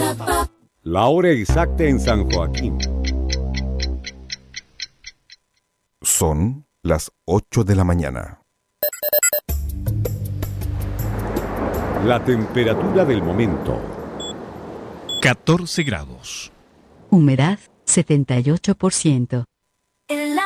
La hora exacta en San Joaquín. Son las 8 de la mañana. La temperatura del momento. 14 grados. Humedad 78%.